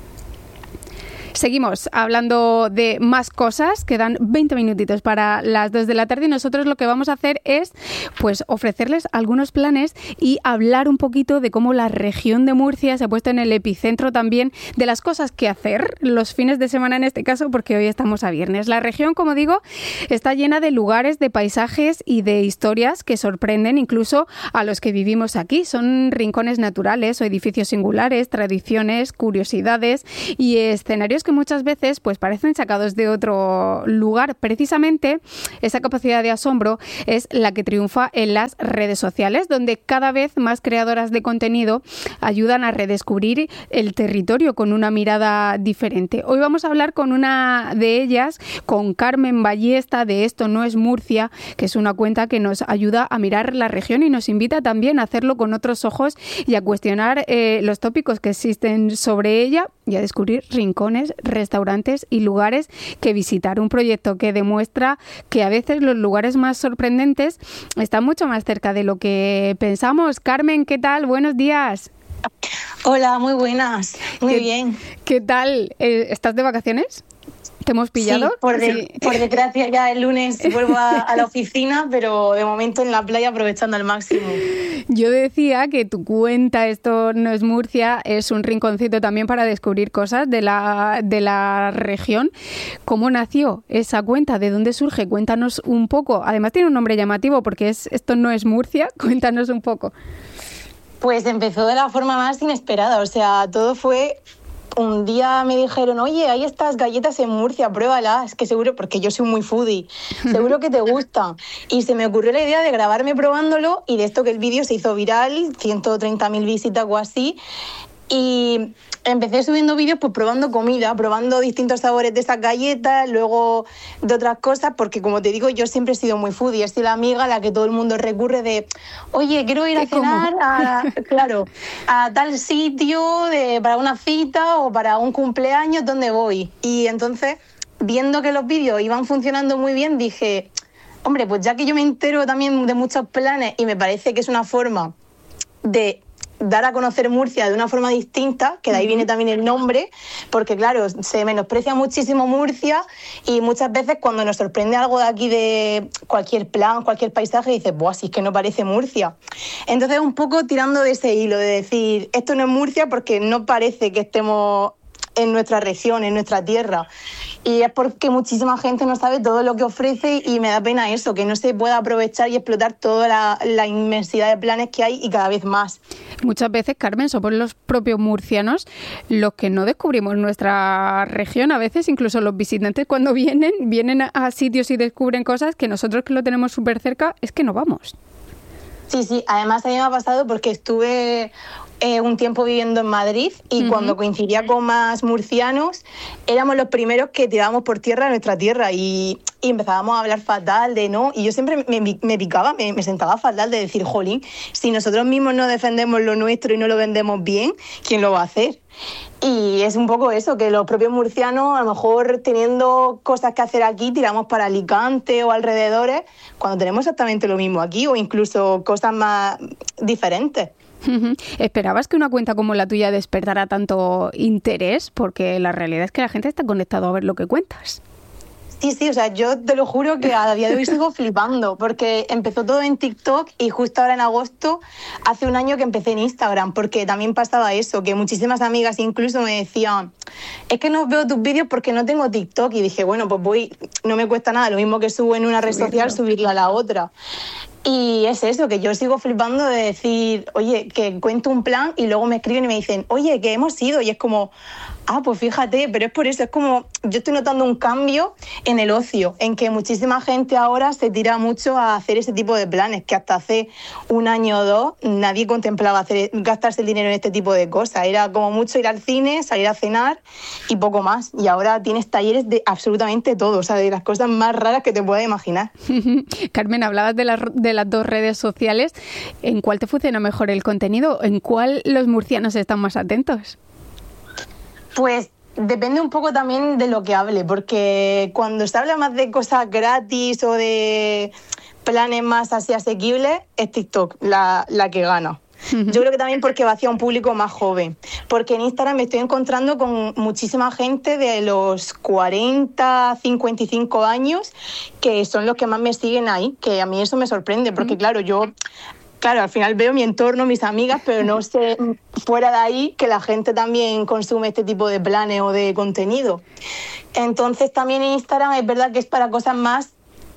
Seguimos hablando de más cosas, quedan 20 minutitos para las 2 de la tarde y nosotros lo que vamos a hacer es pues ofrecerles algunos planes y hablar un poquito de cómo la región de Murcia se ha puesto en el epicentro también de las cosas que hacer los fines de semana en este caso, porque hoy estamos a viernes. La región, como digo, está llena de lugares, de paisajes y de historias que sorprenden incluso a los que vivimos aquí. Son rincones naturales o edificios singulares, tradiciones, curiosidades y escenarios que muchas veces pues parecen sacados de otro lugar. Precisamente esa capacidad de asombro es la que triunfa en las redes sociales, donde cada vez más creadoras de contenido ayudan a redescubrir el territorio con una mirada diferente. Hoy vamos a hablar con una de ellas, con Carmen Ballesta de Esto no es Murcia, que es una cuenta que nos ayuda a mirar la región y nos invita también a hacerlo con otros ojos y a cuestionar los tópicos que existen sobre ella y a descubrir rincones, restaurantes y lugares que visitar. Un proyecto que demuestra que a veces los lugares más sorprendentes están mucho más cerca de lo que pensamos. Carmen, ¿qué tal? Buenos días. Hola, muy buenas. Muy bien. ¿Qué tal? ¿Estás de vacaciones? ¿Te hemos pillado? Sí, por desgracia ya el lunes vuelvo a la oficina, pero de momento en la playa aprovechando al máximo. Yo decía que tu cuenta, Esto no es Murcia, es un rinconcito también para descubrir cosas de la región. ¿Cómo nació esa cuenta? ¿De dónde surge? Cuéntanos un poco. Además tiene un nombre llamativo porque Esto no es Murcia. Cuéntanos un poco. Pues empezó de la forma más inesperada, o sea, todo fue... Un día me dijeron, oye, hay estas galletas en Murcia, pruébalas, que seguro, porque yo soy muy foodie, seguro que te gustan. Y se me ocurrió la idea de grabarme probándolo y de esto que el vídeo se hizo viral, 130.000 visitas o así. Y empecé subiendo vídeos pues probando comida, probando distintos sabores de esas galletas, luego de otras cosas, porque como te digo, yo siempre he sido muy foodie, he sido la amiga a la que todo el mundo recurre de, oye, quiero ir a cenar a tal sitio para una cita o para un cumpleaños, ¿dónde voy? Y entonces, viendo que los vídeos iban funcionando muy bien, dije, hombre, pues ya que yo me entero también de muchos planes y me parece que es una forma de dar a conocer Murcia de una forma distinta, que de ahí viene también el nombre, porque claro, se menosprecia muchísimo Murcia y muchas veces cuando nos sorprende algo de aquí, de cualquier plan, cualquier paisaje, dices, ¡buah, si es que no parece Murcia! Entonces un poco tirando de ese hilo, de decir, esto no es Murcia porque no parece que estemos en nuestra región, en nuestra tierra. Y es porque muchísima gente no sabe todo lo que ofrece y me da pena eso, que no se pueda aprovechar y explotar toda la inmensidad de planes que hay y cada vez más. Muchas veces, Carmen, somos los propios murcianos los que no descubrimos nuestra región. A veces incluso los visitantes cuando vienen a sitios y descubren cosas que nosotros que lo tenemos súper cerca, es que no vamos. Sí, además a mí me ha pasado porque estuve un tiempo viviendo en Madrid y cuando coincidía con más murcianos éramos los primeros que tirábamos por tierra nuestra tierra y empezábamos a hablar fatal de no, y yo siempre me picaba, me sentaba fatal de decir, jolín, si nosotros mismos no defendemos lo nuestro y no lo vendemos bien, ¿quién lo va a hacer? Y es un poco eso, que los propios murcianos, a lo mejor teniendo cosas que hacer aquí, tiramos para Alicante o alrededores, cuando tenemos exactamente lo mismo aquí o incluso cosas más diferentes. ¿Esperabas que una cuenta como la tuya despertara tanto interés? Porque la realidad es que la gente está conectada a ver lo que cuentas. Sí, o sea, yo te lo juro que a día de hoy sigo flipando, porque empezó todo en TikTok y justo ahora en agosto, hace un año que empecé en Instagram, porque también pasaba eso, que muchísimas amigas incluso me decían, es que no veo tus vídeos porque no tengo TikTok, y dije, bueno, pues no me cuesta nada, lo mismo que subo en una red social, subirla a la otra. Y es eso, que yo sigo flipando de decir, oye, que cuento un plan y luego me escriben y me dicen, oye, que hemos ido, y es como, pues fíjate, pero es por eso, es como, yo estoy notando un cambio en el ocio, en que muchísima gente ahora se tira mucho a hacer ese tipo de planes, que hasta hace un año o dos nadie contemplaba gastarse el dinero en este tipo de cosas, era como mucho ir al cine, salir a cenar y poco más, y ahora tienes talleres de absolutamente todo, o sea, de las cosas más raras que te puedas imaginar. Carmen, hablabas de las dos redes sociales, ¿en cuál te funciona mejor el contenido? ¿En cuál los murcianos están más atentos? Pues depende un poco también de lo que hable, porque cuando se habla más de cosas gratis o de planes más así asequibles, es TikTok la que gana. Yo creo que también porque va hacia un público más joven, porque en Instagram me estoy encontrando con muchísima gente de los 40, 55 años, que son los que más me siguen ahí, que a mí eso me sorprende, porque claro, al final veo mi entorno, mis amigas, pero no sé fuera de ahí que la gente también consume este tipo de planes o de contenido. Entonces también Instagram es verdad que es para cosas más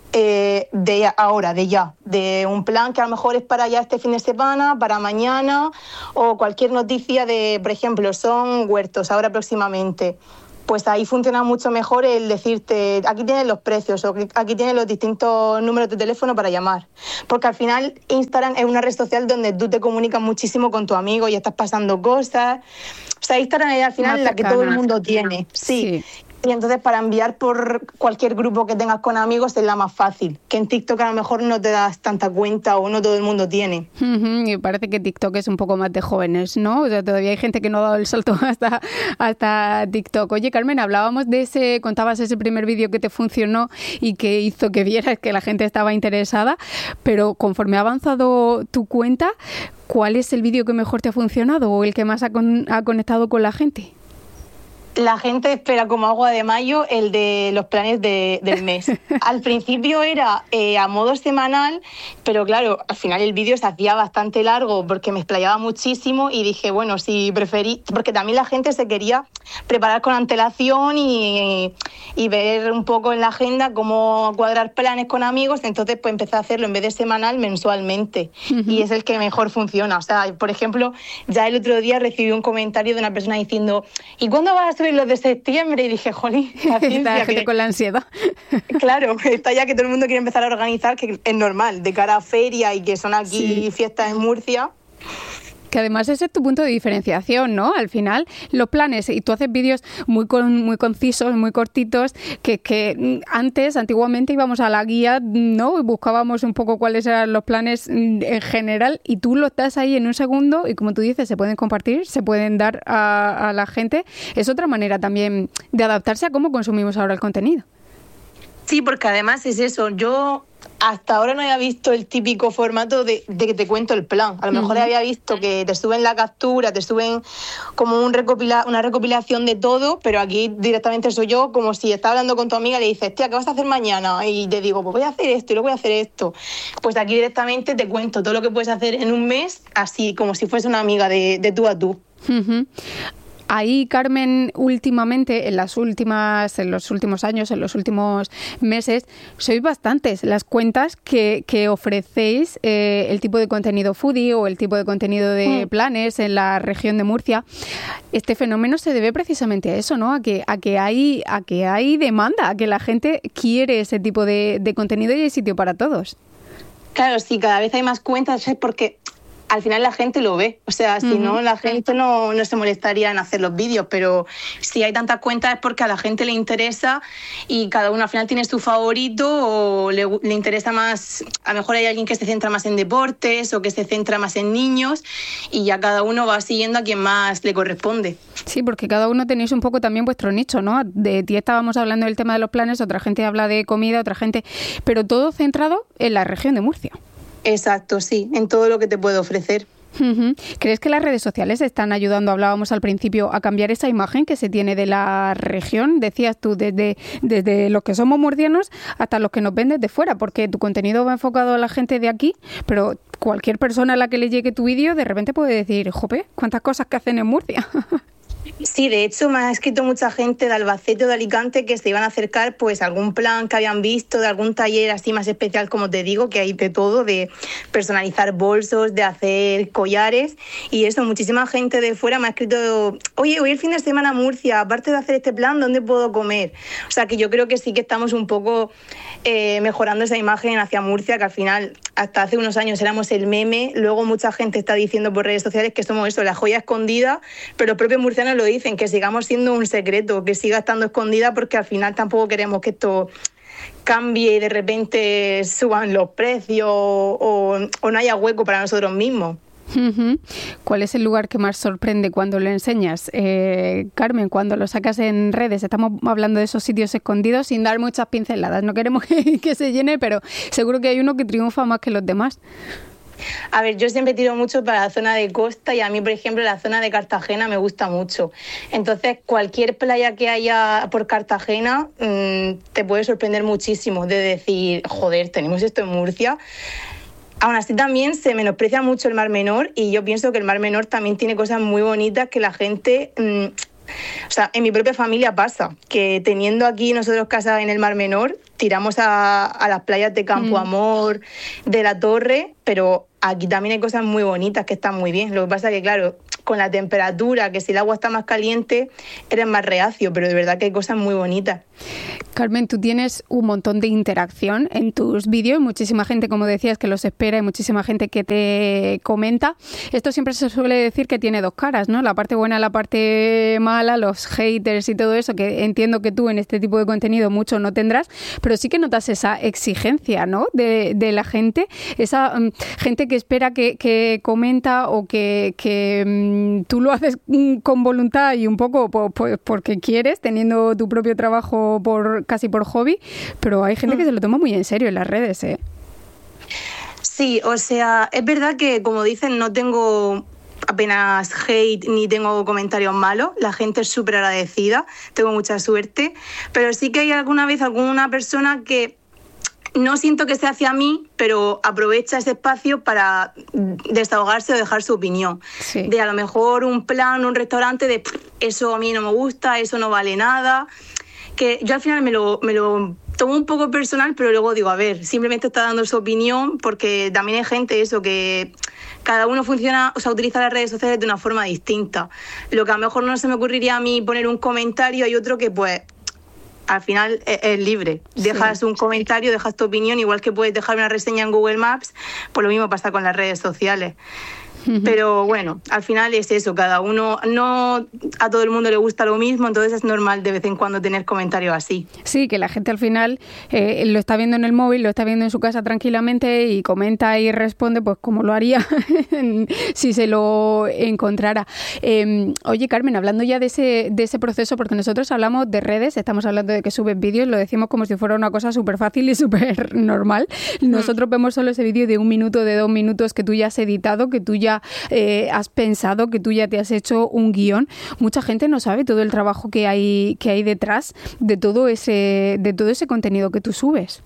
de ahora, de ya, de un plan que a lo mejor es para ya este fin de semana, para mañana, o cualquier noticia de, por ejemplo, son huertos ahora próximamente. Pues ahí funciona mucho mejor el decirte, aquí tienes los precios o aquí tienes los distintos números de teléfono para llamar. Porque al final Instagram es una red social donde tú te comunicas muchísimo con tu amigo y estás pasando cosas. O sea, Instagram es al final la que todo el mundo tiene. Sí. Y entonces para enviar por cualquier grupo que tengas con amigos es la más fácil, que en TikTok a lo mejor no te das tanta cuenta o no todo el mundo tiene. Y parece que TikTok es un poco más de jóvenes, ¿no? O sea, todavía hay gente que no ha dado el salto hasta TikTok. Oye, Carmen, hablábamos contabas ese primer vídeo que te funcionó y que hizo que vieras que la gente estaba interesada, pero conforme ha avanzado tu cuenta, ¿cuál es el vídeo que mejor te ha funcionado o el que más ha conectado con la gente? La gente espera como agua de mayo el de los planes del mes. Al principio era a modo semanal, pero claro, al final el vídeo se hacía bastante largo porque me explayaba muchísimo y dije, bueno, si preferí, porque también la gente se quería preparar con antelación y ver un poco en la agenda cómo cuadrar planes con amigos, entonces pues empecé a hacerlo en vez de semanal, mensualmente. Y es el que mejor funciona. O sea, por ejemplo, ya el otro día recibí un comentario de una persona diciendo, ¿y cuándo vas a subir los de septiembre? Y dije, jolín, la gente con la ansiedad. Claro, está ya que todo el mundo quiere empezar a organizar, que es normal, de cara a feria y que son aquí fiestas en Murcia. Que además ese es tu punto de diferenciación, ¿no? Al final, los planes, y tú haces vídeos muy concisos, muy cortitos, que antiguamente íbamos a la guía, ¿no? Y buscábamos un poco cuáles eran los planes en general, y tú lo estás ahí en un segundo, y como tú dices, se pueden compartir, se pueden dar a la gente. Es otra manera también de adaptarse a cómo consumimos ahora el contenido. Sí, porque además es eso, yo hasta ahora no había visto el típico formato de que te cuento el plan. A lo mejor había visto que te suben la captura, te suben como una recopilación de todo, pero aquí directamente soy yo, como si estás hablando con tu amiga y le dices, tía, ¿qué vas a hacer mañana? Y te digo, pues voy a hacer esto y luego voy a hacer esto. Pues aquí directamente te cuento todo lo que puedes hacer en un mes, así como si fuese una amiga de tú a tú. Ahí, Carmen, últimamente, en los últimos años, en los últimos meses, sois bastantes las cuentas que ofrecéis el tipo de contenido foodie o el tipo de contenido de planes en la región de Murcia. Este fenómeno se debe precisamente a eso, ¿no? A que hay demanda, a que la gente quiere ese tipo de contenido y hay sitio para todos. Claro, sí, cada vez hay más cuentas, es porque al final la gente lo ve, o sea, si no, la gente no se molestaría en hacer los vídeos, pero si hay tantas cuentas es porque a la gente le interesa y cada uno al final tiene su favorito o le interesa más. A lo mejor hay alguien que se centra más en deportes o que se centra más en niños y ya cada uno va siguiendo a quien más le corresponde. Sí, porque cada uno tenéis un poco también vuestro nicho, ¿no? De ti estábamos hablando del tema de los planes, otra gente habla de comida, otra gente, pero todo centrado en la región de Murcia. Exacto, sí, en todo lo que te puedo ofrecer. ¿Crees que las redes sociales están ayudando, hablábamos al principio, a cambiar esa imagen que se tiene de la región? Decías tú, desde los que somos murcianos hasta los que nos ven desde fuera, porque tu contenido va enfocado a la gente de aquí, pero cualquier persona a la que le llegue tu vídeo de repente puede decir, jope, cuántas cosas que hacen en Murcia. Sí, de hecho me ha escrito mucha gente de Albacete o de Alicante que se iban a acercar pues a algún plan que habían visto, de algún taller así más especial, como te digo, que hay de todo, de personalizar bolsos, de hacer collares y eso, muchísima gente de fuera me ha escrito, oye, voy el fin de semana a Murcia, aparte de hacer este plan, ¿dónde puedo comer? O sea que yo creo que sí que estamos un poco mejorando esa imagen hacia Murcia, que al final hasta hace unos años éramos el meme, luego mucha gente está diciendo por redes sociales que somos eso, la joya escondida, pero los propios murcianos lo dicen, que sigamos siendo un secreto, que siga estando escondida porque al final tampoco queremos que esto cambie y de repente suban los precios o no haya hueco para nosotros mismos. ¿Cuál es el lugar que más sorprende cuando lo enseñas, Carmen, cuando lo sacas en redes? Estamos hablando de esos sitios escondidos sin dar muchas pinceladas, no queremos que se llene, pero seguro que hay uno que triunfa más que los demás. A ver, yo siempre tiro mucho para la zona de costa y a mí, por ejemplo, la zona de Cartagena me gusta mucho. Entonces, cualquier playa que haya por Cartagena te puede sorprender muchísimo de decir, joder, tenemos esto en Murcia. Aún así también se menosprecia mucho el Mar Menor y yo pienso que el Mar Menor también tiene cosas muy bonitas que la gente... O sea, en mi propia familia pasa que teniendo aquí nosotros casa en el Mar Menor, tiramos a las playas de Campo Amor, de La Torre, pero aquí también hay cosas muy bonitas que están muy bien. Lo que pasa es que, claro, con la temperatura, que si el agua está más caliente, eres más reacio, pero de verdad que hay cosas muy bonitas. Carmen, tú tienes un montón de interacción en tus vídeos, muchísima gente, como decías, que los espera y muchísima gente que te comenta. Esto siempre se suele decir que tiene dos caras, ¿no? La parte buena, la parte mala, los haters y todo eso, que entiendo que tú en este tipo de contenido mucho no tendrás, pero sí que notas esa exigencia, ¿no? De la gente, esa gente que espera que comenta o que tú lo haces con voluntad y un poco porque quieres, teniendo tu propio trabajo casi por hobby, pero hay gente que se lo toma muy en serio en las redes, ¿eh? Sí, o sea, es verdad que, como dicen, no tengo apenas hate ni tengo comentarios malos. La gente es súper agradecida, tengo mucha suerte. Pero sí que hay alguna vez alguna persona que no siento que sea hacia mí, pero aprovecha ese espacio para desahogarse o dejar su opinión. Sí. De a lo mejor un plan, un restaurante, de eso a mí no me gusta, eso no vale nada. Que yo al final me lo tomo un poco personal, pero luego digo, a ver, simplemente está dando su opinión, porque también hay gente eso que cada uno funciona, o sea, utiliza las redes sociales de una forma distinta. Lo que a lo mejor no se me ocurriría a mí poner un comentario, hay otro que pues al final es libre. Dejas un comentario, dejas tu opinión, igual que puedes dejar una reseña en Google Maps, pues lo mismo pasa con las redes sociales. Pero bueno, al final es eso, cada uno, no a todo el mundo le gusta lo mismo, entonces es normal de vez en cuando tener comentarios así. Sí, que la gente al final lo está viendo en el móvil, lo está viendo en su casa tranquilamente y comenta y responde pues como lo haría si se lo encontrara. Oye, Carmen, hablando ya de ese proceso, porque nosotros hablamos de redes, estamos hablando de que subes vídeos, lo decimos como si fuera una cosa súper fácil y súper normal. Nosotros vemos solo ese vídeo de 1 minuto, de 2 minutos que tú ya has editado, que tú ya has pensado, que tú ya te has hecho un guión. Mucha gente no sabe todo el trabajo que hay detrás de todo ese contenido que tú subes.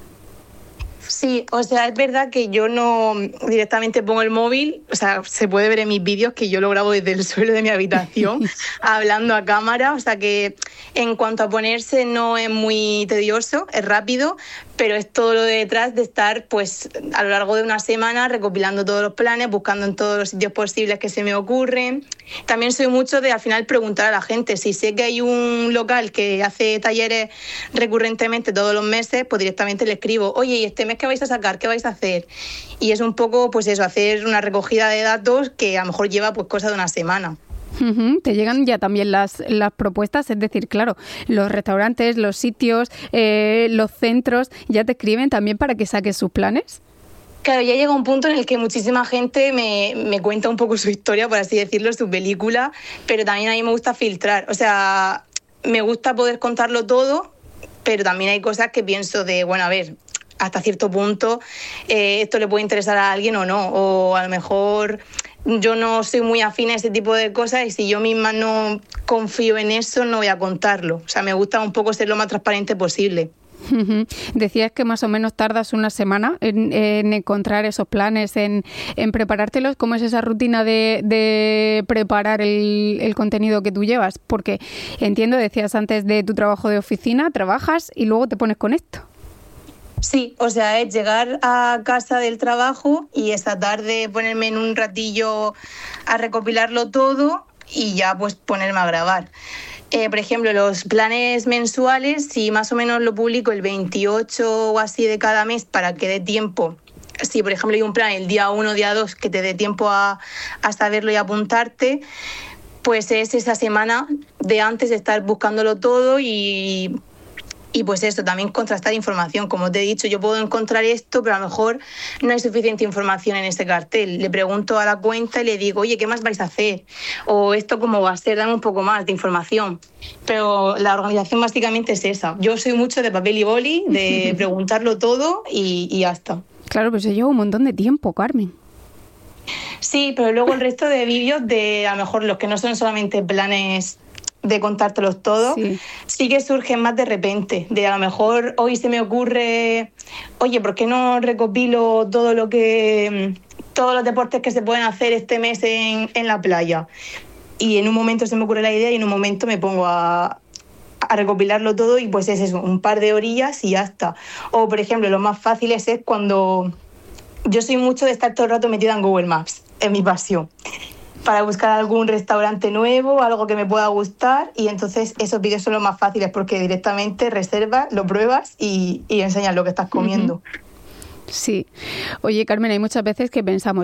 Sí, o sea, es verdad que yo no directamente pongo el móvil, o sea, se puede ver en mis vídeos que yo lo grabo desde el suelo de mi habitación, hablando a cámara, o sea que en cuanto a ponerse no es muy tedioso, es rápido, pero es todo lo de detrás de estar pues a lo largo de una semana recopilando todos los planes, buscando en todos los sitios posibles que se me ocurren. También soy mucho de al final preguntar a la gente. Si sé que hay un local que hace talleres recurrentemente todos los meses, pues directamente le escribo, oye, ¿y este mes qué vais a sacar? ¿Qué vais a hacer? Y es un poco pues eso, hacer una recogida de datos que a lo mejor lleva pues cosa de una semana. Te llegan ya también las propuestas, es decir, claro, los restaurantes, los sitios, los centros, ya te escriben también para que saques sus planes. Claro, ya llega un punto en el que muchísima gente me cuenta un poco su historia, por así decirlo, su película, pero también a mí me gusta filtrar. O sea, me gusta poder contarlo todo, pero también hay cosas que pienso de, bueno, a ver, hasta cierto punto esto le puede interesar a alguien o no, o a lo mejor yo no soy muy afín a ese tipo de cosas y si yo misma no confío en eso no voy a contarlo. O sea, me gusta un poco ser lo más transparente posible. Decías que más o menos tardas una semana en encontrar esos planes, en preparártelos. ¿Cómo es esa rutina de preparar el contenido que tú llevas? Porque entiendo, decías antes de tu trabajo de oficina, trabajas y luego te pones con esto. Sí, o sea, es llegar a casa del trabajo y esa tarde ponerme en un ratillo a recopilarlo todo y ya pues ponerme a grabar. Por ejemplo, los planes mensuales, si más o menos lo publico el 28 o así de cada mes para que dé tiempo. Si, por ejemplo, hay un plan el día 1, día 2, que te dé tiempo a saberlo y apuntarte, pues es esa semana de antes de estar buscándolo todo y pues eso, también contrastar información. Como te he dicho, yo puedo encontrar esto, pero a lo mejor no hay suficiente información en ese cartel. Le pregunto a la cuenta y le digo, oye, ¿qué más vais a hacer? O esto cómo va a ser, dame un poco más de información. Pero la organización básicamente es esa. Yo soy mucho de papel y boli, de preguntarlo todo y ya está. Claro, pero eso lleva un montón de tiempo, Carmen. Sí, pero luego el resto de vídeos, de a lo mejor los que no son solamente planes de contártelos todos, sí que surgen más de repente, de a lo mejor hoy se me ocurre, oye, ¿por qué no recopilo todos los deportes que se pueden hacer este mes en la playa? Y en un momento se me ocurre la idea y en un momento me pongo a recopilarlo todo y pues es eso, un par de orillas y ya está. O por ejemplo, lo más fácil es cuando yo soy mucho de estar todo el rato metida en Google Maps, es mi pasión, para buscar algún restaurante nuevo, algo que me pueda gustar, y entonces esos vídeos son los más fáciles porque directamente reservas, lo pruebas y enseñas lo que estás comiendo. Sí. Oye, Carmen, hay muchas veces que pensamos,